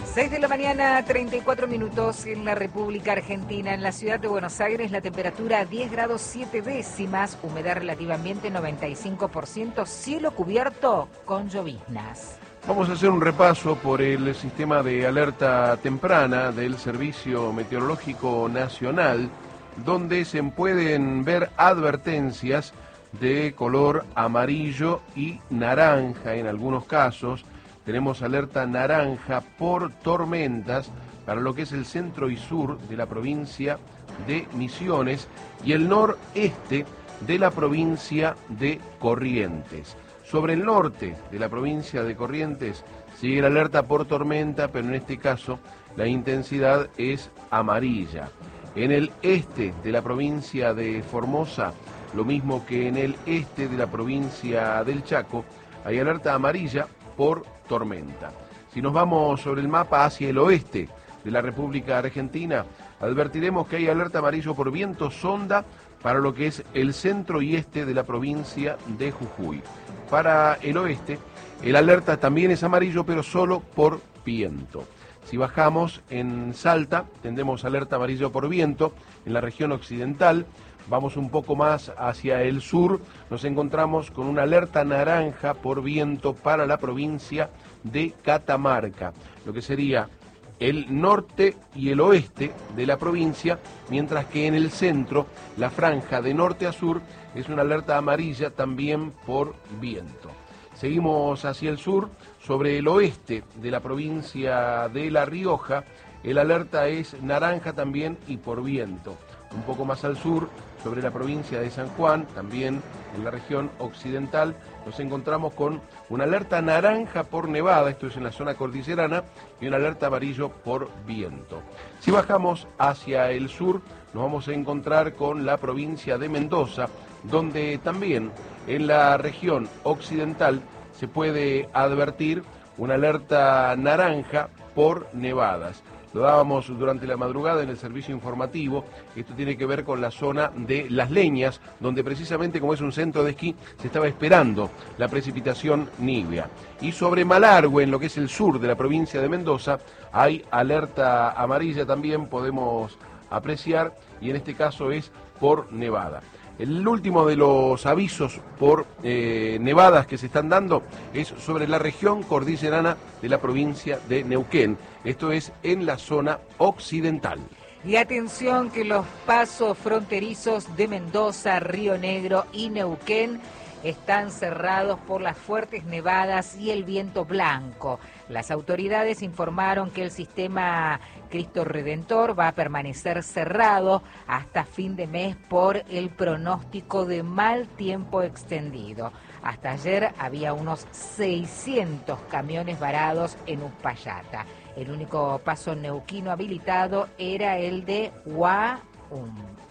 6 de la mañana, 34 minutos en la República Argentina. En la ciudad de Buenos Aires la temperatura 10 grados 7 décimas, humedad relativa ambiente 95%, cielo cubierto con lloviznas. Vamos a hacer un repaso por el sistema de alerta temprana del Servicio Meteorológico Nacional, donde se pueden ver advertencias de color amarillo y naranja en algunos casos. Tenemos alerta naranja por tormentas para lo que es el centro y sur de la provincia de Misiones y el noreste de la provincia de Corrientes. Sobre el norte de la provincia de Corrientes sigue la alerta por tormenta, pero en este caso la intensidad es amarilla. En el este de la provincia de Formosa, lo mismo que en el este de la provincia del Chaco, hay alerta amarilla por tormenta. Si nos vamos sobre el mapa hacia el oeste de la República Argentina, advertiremos que hay alerta amarillo por viento sonda para lo que es el centro y este de la provincia de Jujuy. Para el oeste, el alerta también es amarillo, pero solo por viento. Si bajamos en Salta, tendremos alerta amarillo por viento en la región occidental. Vamos un poco más hacia el sur, nos encontramos con una alerta naranja por viento para la provincia de Catamarca, lo que sería el norte y el oeste de la provincia, mientras que en el centro, la franja de norte a sur, es una alerta amarilla también por viento. Seguimos hacia el sur, sobre el oeste de la provincia de La Rioja, el alerta es naranja también y por viento. Un poco más al sur, sobre la provincia de San Juan, también en la región occidental, nos encontramos con una alerta naranja por nevada, esto es en la zona cordillerana, y una alerta amarillo por viento. Si bajamos hacia el sur, nos vamos a encontrar con la provincia de Mendoza, donde también en la región occidental se puede advertir una alerta naranja por nevadas. Lo dábamos durante la madrugada en el servicio informativo. Esto tiene que ver con la zona de Las Leñas, donde precisamente como es un centro de esquí, se estaba esperando la precipitación nívea. Y sobre Malargüe, en lo que es el sur de la provincia de Mendoza, hay alerta amarilla también, podemos apreciar, y en este caso es por nevada. El último de los avisos por nevadas que se están dando es sobre la región cordillerana de la provincia de Neuquén. Esto es en la zona occidental. Y atención que los pasos fronterizos de Mendoza, Río Negro y Neuquén están cerrados por las fuertes nevadas y el viento blanco. Las autoridades informaron que el sistema Cristo Redentor va a permanecer cerrado hasta fin de mes por el pronóstico de mal tiempo extendido. Hasta ayer había unos 600 camiones varados en Uspallata. El único paso neuquino habilitado era el de Huaum.